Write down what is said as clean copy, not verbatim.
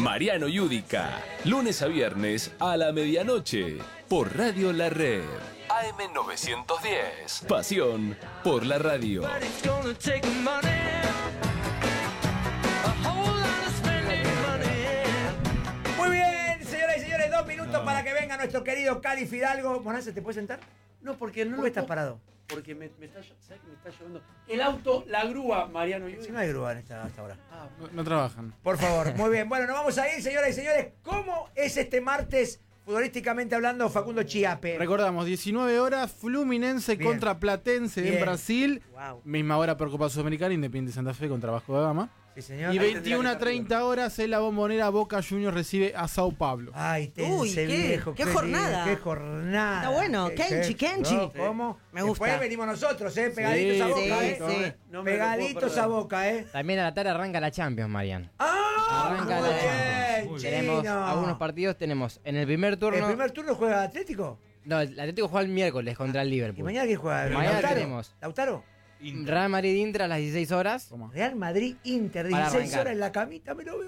Mariano Yudica, lunes a viernes a la medianoche, por Radio La Red. AM 910. Pasión por la radio. Muy bien, señoras y señores, 2 minutos para que venga nuestro querido Cali Fidalgo. Bonanza, ¿te puedes sentar? No, porque no ¿Por qué estás parado? Porque me está, ¿sabes que me está llevando? El auto, la grúa, Mariano Yudica. Si no hay grúa hasta ahora. No trabajan. Por favor, muy bien. Bueno, nos vamos a ir, señoras y señores. ¿Cómo es este martes, futbolísticamente hablando, Facundo Chiappe? Recordamos, 19 horas, Fluminense Bien. contra Platense Bien. en Brasil. Wow. Misma hora por Copa Sudamericana, Independiente Santa Fe contra Vasco da Gama. Sí, señor. Y Ahí tendría 21 que a estar 30 horas en la Bombonera, Boca Juniors recibe a Sao Paulo. Ay, tense, Uy, qué- viejo. qué lindo, jornada. Qué jornada. Está bueno, Kenchi. No, ¿cómo? Me gusta. Después venimos nosotros, pegaditos a Boca, sí, ¿eh? sí. No me lo puedo Pegaditos perder. a Boca, ¿eh? También a la tarde arranca la Champions, Marian. ¡Ah! Arranca Muy la bien, Champions. Tenemos Chino. algunos partidos, tenemos en el primer turno. ¿El primer turno juega Atlético? No, el Atlético juega el miércoles contra el ¿Y Liverpool. mañana quién juega? Mañana ¿Lautaro? tenemos. ¿Lautaro? Real Madrid Inter a las 16 horas. Toma. Real Madrid Inter, Para 16 arrancar. horas en la camita, me lo veo.